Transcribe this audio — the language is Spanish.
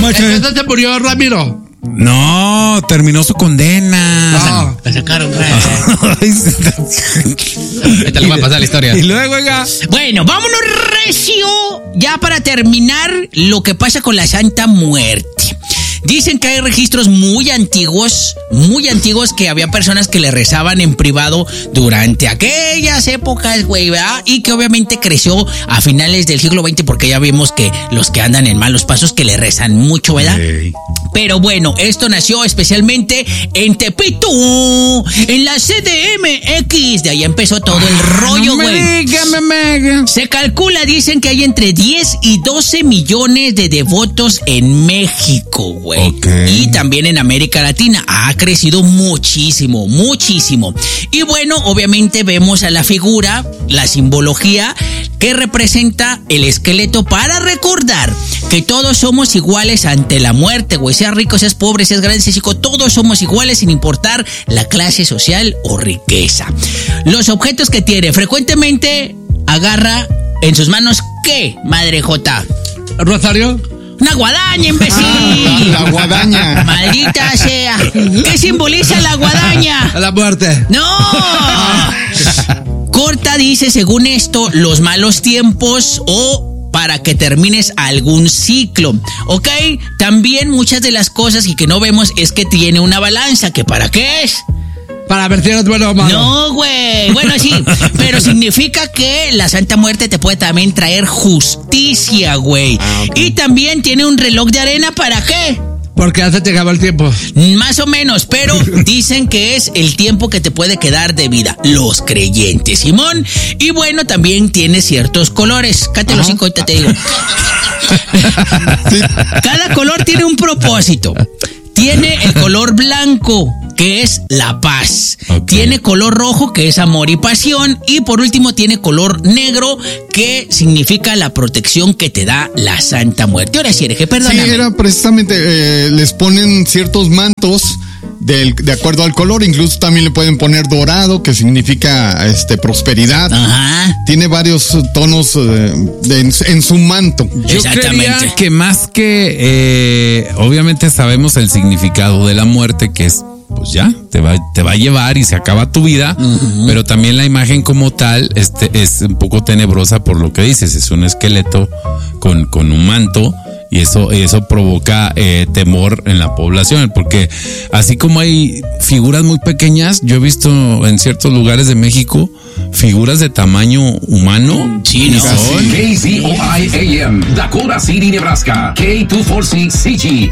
¿Entonces se murió Ramiro? No, terminó su condena. La sacaron, güey. Esta le va a pasar la historia. Y luego, oiga. Bueno, vámonos recio. Ya para terminar, lo que pasa con la Santa Muerte. Dicen que hay registros muy antiguos que había personas que le rezaban en privado durante aquellas épocas, güey, ¿verdad? Y que obviamente creció a finales del siglo XX porque ya vimos que los que andan en malos pasos que le rezan mucho, ¿verdad? Sí. Pero bueno, esto nació especialmente en Tepito, en la CDMX. De ahí empezó todo el rollo, güey. Se calcula, dicen que hay entre 10 y 12 millones de devotos en México, güey. Okay. Y también en América Latina. Ha crecido muchísimo, muchísimo. Y bueno, obviamente vemos a la figura, la simbología que representa el esqueleto para recordar que todos somos iguales ante la muerte, güey. Seas rico, seas pobre, seas grande, seas chico, todos somos iguales sin importar la clase social o riqueza. Los objetos que tiene, frecuentemente agarra en sus manos, ¿qué, Madre J? ¿Rosario? ¡Una guadaña, imbécil! La guadaña. ¡Maldita sea! ¿Qué simboliza la guadaña? La muerte. ¡No! Corta, dice, según esto, los malos tiempos o para que termines algún ciclo, ¿ok? También muchas de las cosas y que no vemos es que tiene una balanza, ¿que para qué es? Para ver si eres bueno o malo. No, güey. Bueno, sí, pero significa que la Santa Muerte te puede también traer justicia, güey. Okay. Y también tiene un reloj de arena, ¿para qué? Porque ya se te acabó el tiempo. Más o menos, pero dicen que es el tiempo que te puede quedar de vida. Los creyentes, Simón. Y bueno, también tiene ciertos colores. Cállate los 5, ahorita te digo. Cada color tiene un propósito. Tiene el color blanco, que es la paz. Okay. Tiene color rojo, que es amor y pasión. Y por último tiene color negro, que significa la protección que te da la Santa Muerte. Ahora sí, Ereje, perdóname. Sí, era precisamente, les ponen ciertos mantos de acuerdo al color. Incluso también le pueden poner dorado, que significa prosperidad. Ajá. Tiene varios tonos en su manto. Yo creería que más que obviamente sabemos el significado de la muerte, que es pues ya, te va a llevar y se acaba tu vida, pero también la imagen como tal es un poco tenebrosa por lo que dices, es un esqueleto con un manto. Y eso provoca temor en la población, porque así como hay figuras muy pequeñas, yo he visto en ciertos lugares de México figuras de tamaño humano. Sí, no. KZOI AM, Dakota City, Nebraska, K246CG,